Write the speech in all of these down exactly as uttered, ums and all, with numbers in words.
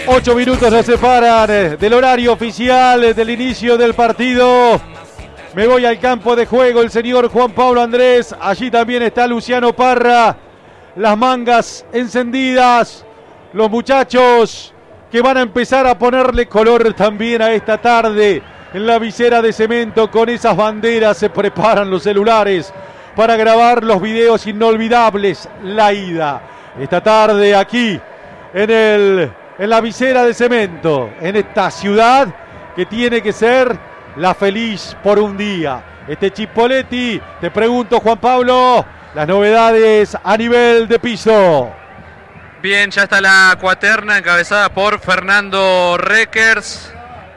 Ocho minutos nos separan del horario oficial del inicio del partido. Me voy al campo de juego, el señor Juan Pablo Andrés. Allí también está Luciano Parra. Las mangas encendidas. Los muchachos que van a empezar a ponerle color también a esta tarde. En la visera de cemento con esas banderas se preparan los celulares para grabar los videos inolvidables. La ida esta tarde aquí en, el, en la visera de cemento. En esta ciudad que tiene que ser la feliz por un día. Este Chipoleti, te pregunto Juan Pablo, las novedades a nivel de piso. Bien, ya está la cuaterna encabezada por Fernando Reckers,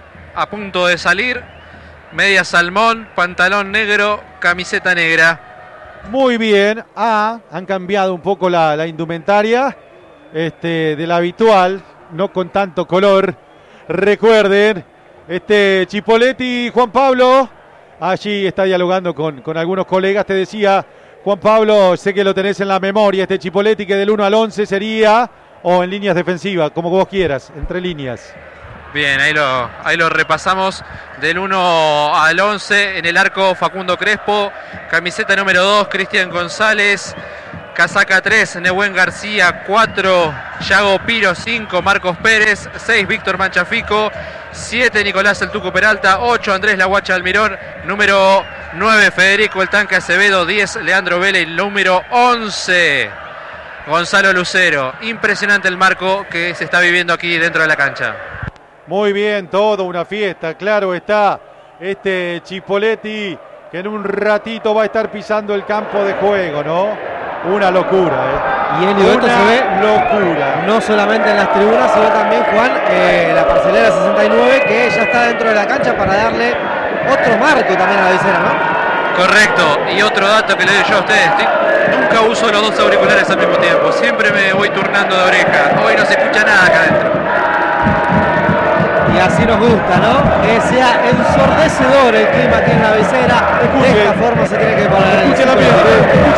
a punto de salir. Media salmón, pantalón negro, camiseta negra. Muy bien, ah, han cambiado un poco la, la indumentaria este, de la habitual, no con tanto color. Recuerden, este Chipoleti, Juan Pablo, allí está dialogando con, con algunos colegas. Te decía, Juan Pablo, sé que lo tenés en la memoria, este Chipoleti que del uno al once sería, o en líneas defensivas, como vos quieras, entre líneas. Bien, ahí lo, ahí lo repasamos. Del uno al once, en el arco Facundo Crespo, camiseta número dos, Cristian González, casaca tres, Nehuen García, cuatro, Yago Piro, cinco, Marcos Pérez, seis, Víctor Manchafico, siete, Nicolás El Tuco Peralta, ocho, Andrés La Guacha Almirón, número nueve, Federico El Tanque Acevedo, diez, Leandro Vélez, número once, Gonzalo Lucero. Impresionante el marco que se está viviendo aquí dentro de la cancha. Muy bien, todo una fiesta, claro está, este Chipoleti que en un ratito va a estar pisando el campo de juego, ¿no? Una locura, ¿eh? Y el esto se ve locura. No solamente en las tribunas, sino también, Juan, eh, la parcelera sesenta y nueve, que ya está dentro de la cancha para darle otro marco también a la visera, ¿no? Correcto, y otro dato que le doy yo a ustedes, nunca uso los dos auriculares al mismo tiempo, siempre me voy turnando de oreja, hoy no se escucha nada acá adentro. Y así nos gusta, ¿no? Que sea ensordecedor el clima aquí en la visera. Escuche, de esta forma se tiene que poner. Escuche la mierda, escuche